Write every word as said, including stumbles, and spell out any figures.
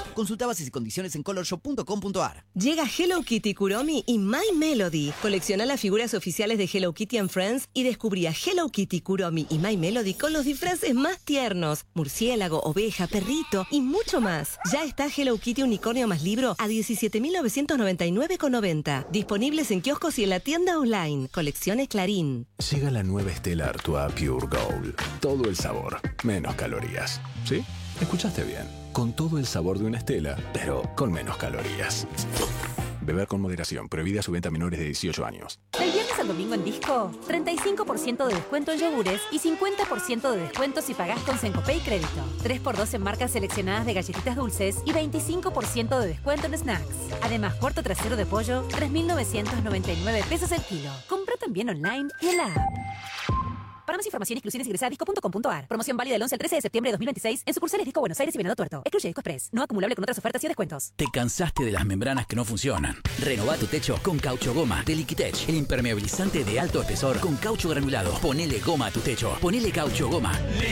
Consulta bases y condiciones en color shop punto com punto a r. Llega Hello Kitty Kuromi y My Melody. Colecciona las figuras oficiales de Hello Kitty and Friends y descubrí a Hello Kitty, Kuromi y My Melody con los disfraces más tiernos. Murciélago, oveja, perrito y mucho más. Ya está Hello Kitty Unicornio más libro a diecisiete mil novecientos noventa y nueve con noventa. Disponibles en kioscos y en la tienda online. Colecciones Clarín. Llega la nueva Stella Artois Pure Gold. Todo el sabor, menos calorías. ¿Sí? Escuchaste bien. Con todo el sabor de una Stella, pero con menos calorías. Beber con moderación. Prohibida su venta a menores de dieciocho años. Del viernes al domingo en Disco, treinta y cinco por ciento de descuento en yogures y cincuenta por ciento de descuento si pagás con Sencopay Crédito. tres por dos en marcas seleccionadas de galletitas dulces y veinticinco por ciento de descuento en snacks. Además, cuarto trasero de pollo, tres mil novecientos noventa y nueve pesos el kilo. Compra también online y en la app. Para más información, exclusiones, ingresa a disco punto com punto a r. Promoción válida del once al trece de septiembre de dos mil veintiséis en sucursales Disco Buenos Aires y Venado Tuerto. Excluye Disco Express. No acumulable con otras ofertas y descuentos. ¿Te cansaste de las membranas que no funcionan? Renová tu techo con Caucho Goma de Liquitech, el impermeabilizante de alto espesor con caucho granulado. Ponele goma a tu techo. Ponele Caucho Goma.